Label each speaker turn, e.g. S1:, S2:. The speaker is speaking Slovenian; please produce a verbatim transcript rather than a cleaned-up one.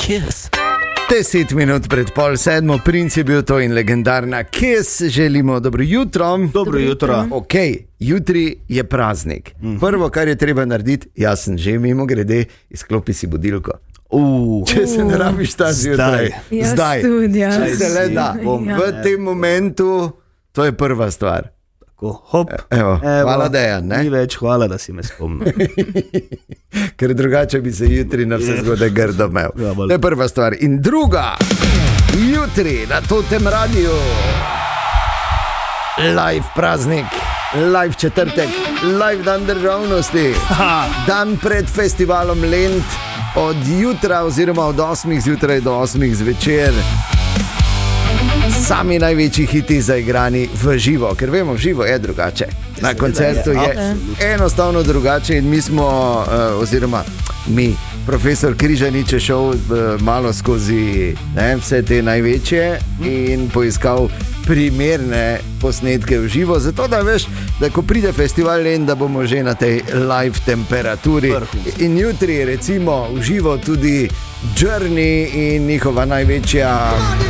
S1: Kiss.
S2: Deset minut pred pol sedmo, Princ je bil to in legendarna Kiss. Želimo dobro jutro.
S3: Dobro jutro.
S2: Ok, jutri je praznik. Mm-hmm. Prvo, kar je treba narediti, jaz sem že mimo grede, izklopi si budilko.
S3: Uh,
S2: Če se ne rabiš ta zjutraj, zdaj, če se le da,
S3: ja.
S2: v tem momentu, to je prva stvar.
S3: Hop.
S2: Evo, Evo, hvala, Dejan.
S3: Ni več hvala, da si me spomnil.
S2: Ker drugače bi se jutri na vse zgodaj grdo imel. Ja, to je prva stvar. In druga, jutri na Totem radiju, live praznik, live četrtek, live dan državnosti, dan pred festivalom Lent, od jutra oziroma od osmih zjutraj do osmih zvečer. Sami največji hiti zaigrani v živo, ker vemo, v živo je drugače. Na koncertu je enostavno drugače in mi smo, uh, oziroma mi, profesor Križanič je šel uh, malo skozi ne, vse te največje in poiskal primerne posnetke v živo, zato da veš, da ko pride festival Lent, da bomo že na tej live temperaturi. In jutri recimo v živo tudi Journey in njihova največja